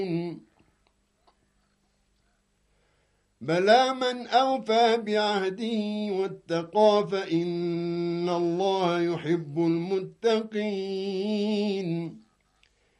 بلى من أوفى بعهده واتقى فإن الله يحب المتقين